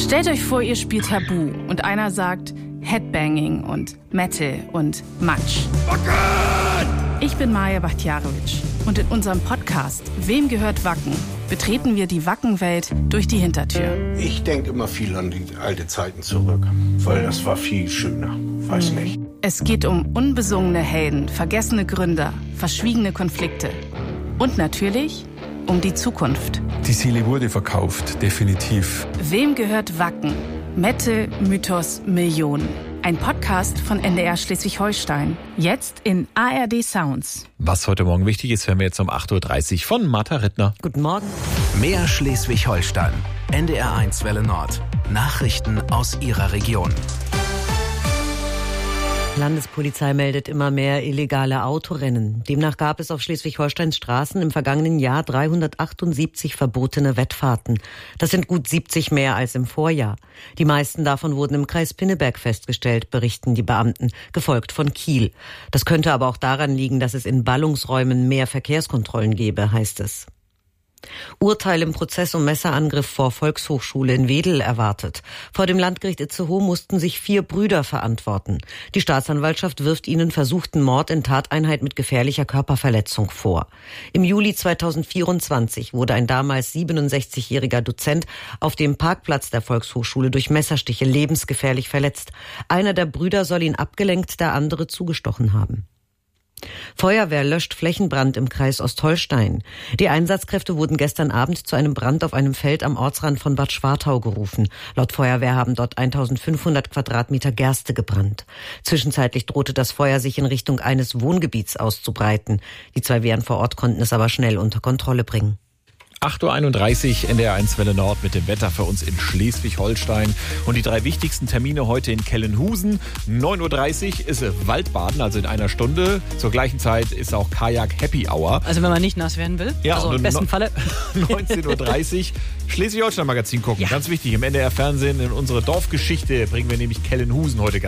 Stellt euch vor, ihr spielt Tabu und einer sagt Headbanging und Metal und Matsch. Ich bin Maja Bachtjarowitsch und in unserem Podcast Wem gehört Wacken? Betreten wir die Wackenwelt durch die Hintertür. Ich denke immer viel an die alte Zeiten zurück, weil das war viel schöner. Weiß nicht. Es geht um unbesungene Helden, vergessene Gründer, verschwiegene Konflikte und natürlich um die Zukunft. Die Seele wurde verkauft, definitiv. Wem gehört Wacken? Metal, Mythos, Millionen. Ein Podcast von NDR Schleswig-Holstein. Jetzt in ARD Sounds. Was heute Morgen wichtig ist, hören wir jetzt um 8.30 Uhr von Martha Rittner. Guten Morgen. Mehr Schleswig-Holstein. NDR1 Welle Nord. Nachrichten aus Ihrer Region. Landespolizei meldet immer mehr illegale Autorennen. Demnach gab es auf Schleswig-Holsteins Straßen im vergangenen Jahr 378 verbotene Wettfahrten. Das sind gut 70 mehr als im Vorjahr. Die meisten davon wurden im Kreis Pinneberg festgestellt, berichten die Beamten, gefolgt von Kiel. Das könnte aber auch daran liegen, dass es in Ballungsräumen mehr Verkehrskontrollen gäbe, heißt es. Urteil im Prozess um Messerangriff vor Volkshochschule in Wedel erwartet. Vor dem Landgericht Itzehoe mussten sich 4 Brüder verantworten. Die Staatsanwaltschaft wirft ihnen versuchten Mord in Tateinheit mit gefährlicher Körperverletzung vor. Im Juli 2024 wurde ein damals 67-jähriger Dozent auf dem Parkplatz der Volkshochschule durch Messerstiche lebensgefährlich verletzt. Einer der Brüder soll ihn abgelenkt, der andere zugestochen haben. Feuerwehr löscht Flächenbrand im Kreis Ostholstein. Die Einsatzkräfte wurden gestern Abend zu einem Brand auf einem Feld am Ortsrand von Bad Schwartau gerufen. Laut Feuerwehr haben dort 1500 Quadratmeter Gerste gebrannt. Zwischenzeitlich drohte das Feuer sich in Richtung eines Wohngebiets auszubreiten. Die 2 Wehren vor Ort konnten es aber schnell unter Kontrolle bringen. 8.31 Uhr, NDR1 Welle Nord mit dem Wetter für uns in Schleswig-Holstein. Und die 3 wichtigsten Termine heute in Kellenhusen. 9.30 Uhr ist Waldbaden, also in einer Stunde. Zur gleichen Zeit ist auch Kajak Happy Hour. Also wenn man nicht nass werden will, ja, also im besten Falle. 19.30 Uhr Schleswig-Holstein-Magazin gucken. Ja. Ganz wichtig, im NDR-Fernsehen in unsere Dorfgeschichte bringen wir nämlich Kellenhusen heute ganz